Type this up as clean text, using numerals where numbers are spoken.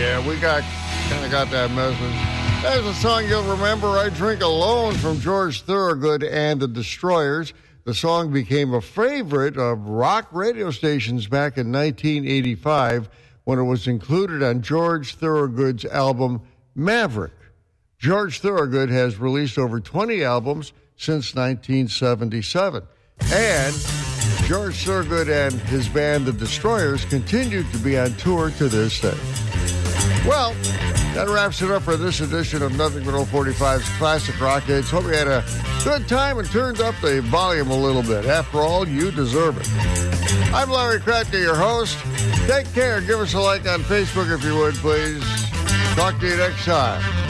We kind of got that message. There's a song you'll remember, I Drink Alone, from George Thorogood and the Destroyers. The song became a favorite of rock radio stations back in 1985 when it was included on George Thorogood's album Maverick. George Thorogood has released over 20 albums since 1977. And George Thorogood and his band, The Destroyers, continued to be on tour to this day. Well, that wraps it up for this edition of Nothing But 045's Classic Rock Hits. Hope you had a good time and turned up the volume a little bit. After all, you deserve it. I'm Larry Kratky, your host. Take care. Give us a like on Facebook if you would, please. Talk to you next time.